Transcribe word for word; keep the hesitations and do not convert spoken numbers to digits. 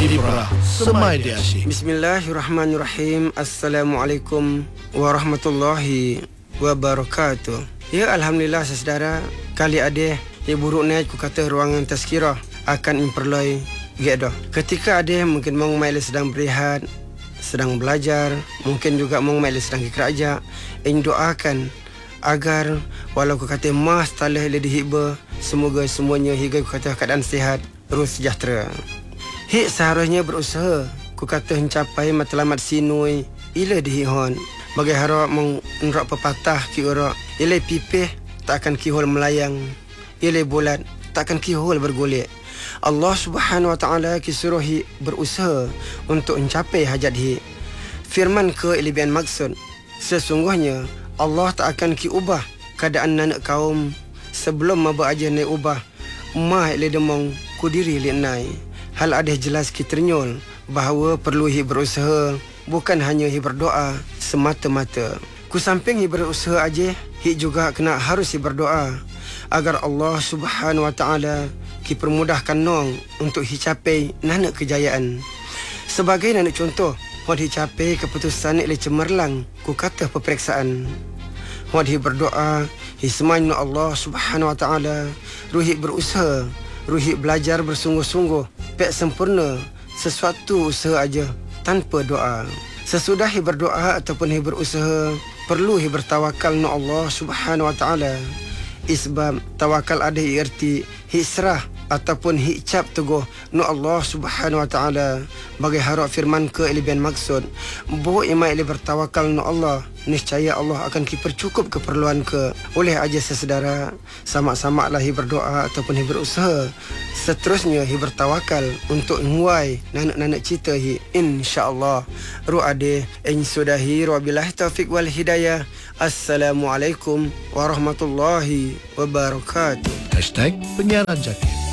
Ibrah Semai Dia Asyik. Bismillahirrahmanirrahim. Assalamualaikum warahmatullahi wabarakatuh. Ya, Alhamdulillah saudara, kali ada yang buruk naik ku kata ruangan tazkirah akan imperloi gedo. Ketika ada mungkin mong mail sedang berehat, sedang belajar, mungkin juga mong mail sedang kerja, ingin doakan agar walau ku kata mas talah le dihiba, semoga semuanya hingga ku kata keadaan sihat terus sejahtera. Hik seharusnya berusaha ku kata mencapai matlamat sinui ila dihihon. Bagi harap mengerak pepatah ki urak, ila pipih tak akan kihol melayang, ila bulat tak akan kihol bergolek. Allah Subhanahu wa taala kisuruhi berusaha untuk mencapai hajat hi. Firman ke ilibian maksud, sesungguhnya Allah tak akan ki ubah keadaan anak kaum sebelum maba aja naik ubah mah le demong ku diri le nai. Hal ada jelas ki ternyol bahawa perlu hi berusaha, bukan hanya hi berdoa semata-mata. Ku samping hi berusaha aja, hi juga kena harus hi berdoa agar Allah Subhanahu wa taala ki permudahkan nong untuk hi capai nanak kejayaan. Sebagai nanak contoh, hot hi capai keputusan le cemerlang ku kata peperiksaan. Hot hi berdoa, hi semai Allah Subhanahu wa taala, ruhi berusaha, ruhi belajar bersungguh-sungguh, pek sempurna sesuatu usaha aja tanpa doa. Sesudah hi berdoa ataupun hi berusaha, perlu hi bertawakal na Allah Subhanahu wa taala. Isbab tawakal ada hi erti hi serah ataupun hi cap teguh na Allah Subhanahu wa taala. Bagi harap firman ke ilibian maksud, bo imai ili bertawakal na Allah, niscaya Allah akan ki percukup keperluan ke. Oleh aja sesedara, sama-sama lah hi berdoa ataupun hi berusaha, seterusnya hi bertawakal untuk nguai nanak-nanak cita hi, insya-Allah. Ru ade in sudahi ru billahi taufik wal hidayah. Assalamualaikum warahmatullahi wabarakatuh. Hashtag Penyiaran Zakir.